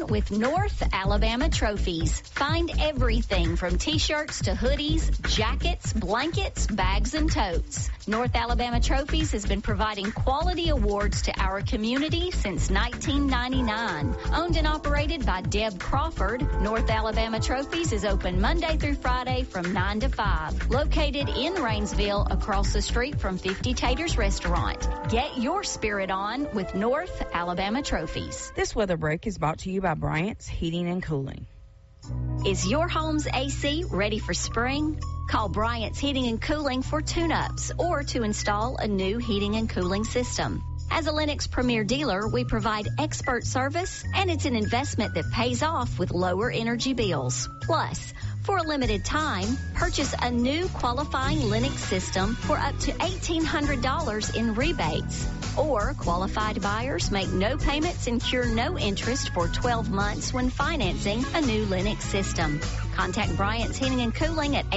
with North Alabama Trophies. Find everything from t-shirts to hoodies, jackets, blankets, bags, and totes. North Alabama Trophies has been providing quality awards to our community since 1999. Owned and operated by Deb Crawford, North Alabama Trophies is open Monday through Friday from 9 to 5. Located in Rainsville, across the street from 50 Taters Restaurant. Get your spirit on with North Alabama Trophies. This weather break is brought to you by Bryant's Heating and Cooling. Is your home's AC ready for spring? Call Bryant's Heating and Cooling for tune-ups or to install a new heating and cooling system. As a Lennox Premier dealer, we provide expert service, and it's an investment that pays off with lower energy bills. Plus, for a limited time, purchase a new qualifying Lennox system for up to $1,800 in rebates. Or qualified buyers make no payments and cure no interest for 12 months when financing a new Lennox system. Contact Bryant's Heating and Cooling at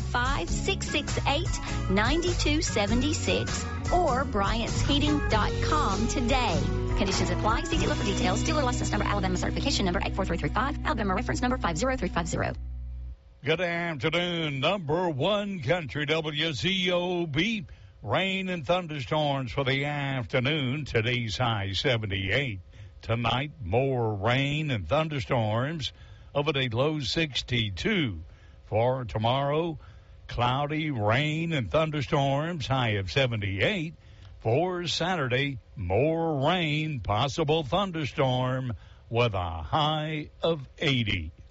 855-668-9276 or Bryant'sHeating.com today. Conditions apply. See dealer for details. Dealer license number, Alabama certification number 84335, Alabama reference number 50350. Good afternoon. Number one country WCOB. Rain and thunderstorms for the afternoon. Today's high 78. Tonight, more rain and thunderstorms. Overnight low 62. For tomorrow, cloudy, rain and thunderstorms. High of 78. For Saturday, more rain, possible thunderstorm with a high of 80.